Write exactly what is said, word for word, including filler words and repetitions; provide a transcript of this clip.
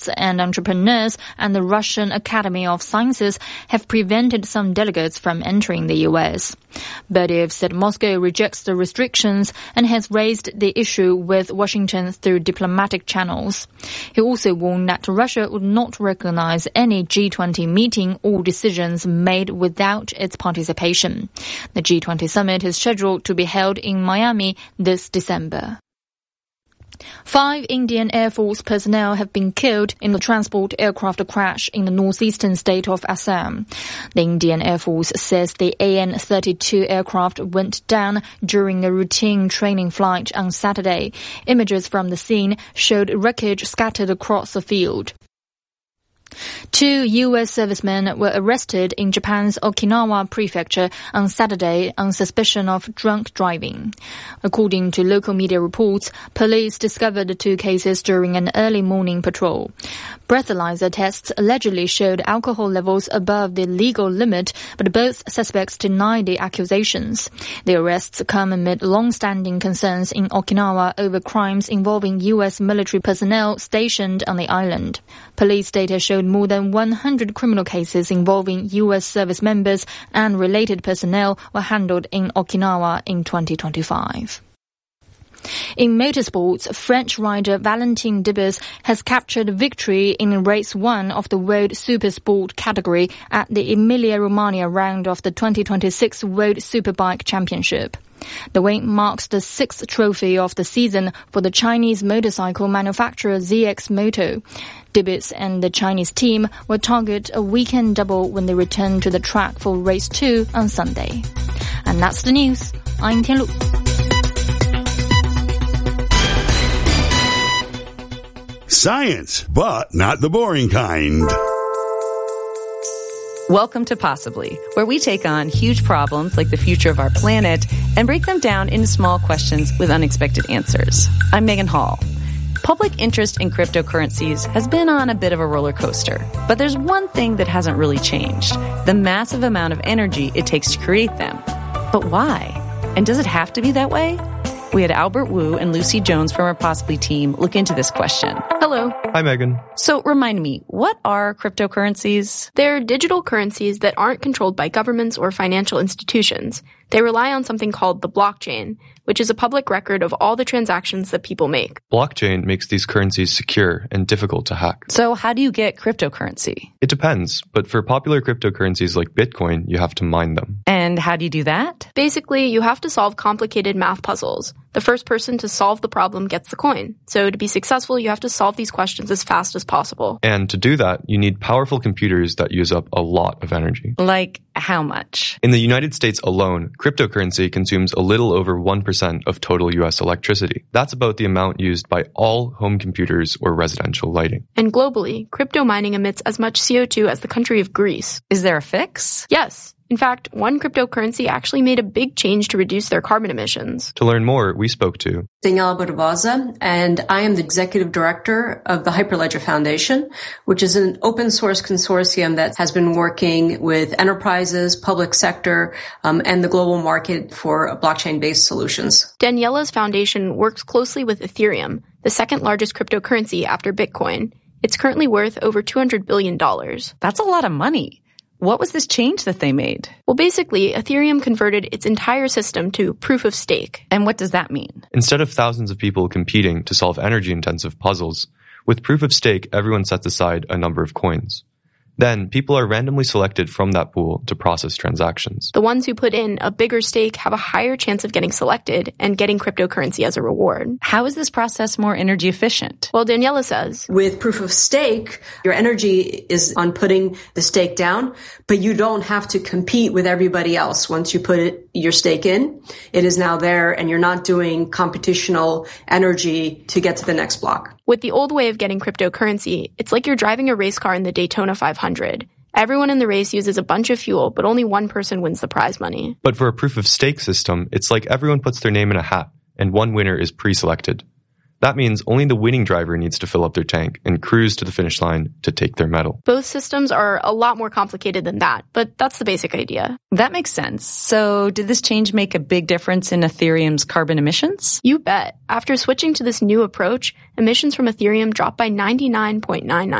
and entrepreneurs and the Russian Academy of Sciences have prevented some delegates from entering the U S. Berdiev said Moscow rejects the restrictions and has raised the issue with Washington through diplomatic channels. He also warned that Russia would not recognize any G twenty meeting or decisions made without its participation. The G twenty summit is scheduled to be held in Miami this December. Five Indian Air Force personnel have been killed in a transport aircraft crash in the northeastern state of Assam. The Indian Air Force says the A N thirty-two aircraft went down during a routine training flight on Saturday. Images from the scene showed wreckage scattered across the field. Two U S servicemen were arrested in Japan's Okinawa prefecture on Saturday on suspicion of drunk driving. According to local media reports, police discovered the two cases during an early morning patrol. Breathalyzer tests allegedly showed alcohol levels above the legal limit, but both suspects denied the accusations. The arrests come amid long-standing concerns in Okinawa over crimes involving U S military personnel stationed on the island. Police data showed more than one hundred criminal cases involving U S service members and related personnel were handled in Okinawa in twenty twenty-five. In motorsports, French rider Valentin Debus has captured victory in race one of the World Supersport category at the Emilia-Romagna round of the twenty twenty-six World Superbike Championship. The win marks the sixth trophy of the season for the Chinese motorcycle manufacturer Z X Moto. Debus and the Chinese team will target a weekend double when they return to the track for race two on Sunday. And that's the news. I'm Tianlu. Science, but not the boring kind. Welcome to Possibly, where we take on huge problems like the future of our planet and break them down into small questions with unexpected answers. I'm Megan Hall. Public interest in cryptocurrencies has been on a bit of a roller coaster, but there's one thing that hasn't really changed: the massive amount of energy it takes to create them. But why? And does it have to be that way? We had Albert Wu and Lucy Jones from our Possibly team look into this question. Hello. Hi, Megan. So remind me, what are cryptocurrencies? They're digital currencies that aren't controlled by governments or financial institutions. They rely on something called the blockchain, which is a public record of all the transactions that people make. Blockchain makes these currencies secure and difficult to hack. So how do you get cryptocurrency? It depends, but for popular cryptocurrencies like Bitcoin, you have to mine them. And how do you do that? Basically, you have to solve complicated math puzzles. The first person to solve the problem gets the coin. So to be successful, you have to solve these questions as fast as possible. And to do that, you need powerful computers that use up a lot of energy. Like how much? In the United States alone, cryptocurrency consumes a little over one percent of total U S electricity. That's about the amount used by all home computers or residential lighting. And globally, crypto mining emits as much C O two as the country of Greece. Is there a fix? Yes. In fact, one cryptocurrency actually made a big change to reduce their carbon emissions. To learn more, we spoke to Daniela Barbosa, and I am the Executive Director of the Hyperledger Foundation, which is an open source consortium that has been working with enterprises, public sector, um, and the global market for blockchain-based solutions. Daniela's foundation works closely with Ethereum, the second largest cryptocurrency after Bitcoin. It's currently worth over two hundred billion dollars. That's a lot of money. What was this change that they made? Well, basically, Ethereum converted its entire system to proof of stake. And what does that mean? Instead of thousands of people competing to solve energy-intensive puzzles, with proof of stake, everyone sets aside a number of coins. Then, people are randomly selected from that pool to process transactions. The ones who put in a bigger stake have a higher chance of getting selected and getting cryptocurrency as a reward. How is this process more energy efficient? Well, Daniela says, with proof of stake, your energy is on putting the stake down, but you don't have to compete with everybody else. Once you put it, your stake in, it is now there, and you're not doing computational energy to get to the next block. With the old way of getting cryptocurrency, it's like you're driving a race car in the Daytona five hundred. Everyone in the race uses a bunch of fuel, but only one person wins the prize money. But for a proof of stake system, it's like everyone puts their name in a hat, and one winner is pre-selected. That means only the winning driver needs to fill up their tank and cruise to the finish line to take their medal. Both systems are a lot more complicated than that, but that's the basic idea. That makes sense. So did this change make a big difference in Ethereum's carbon emissions? You bet. After switching to this new approach, emissions from Ethereum dropped by ninety-nine point nine nine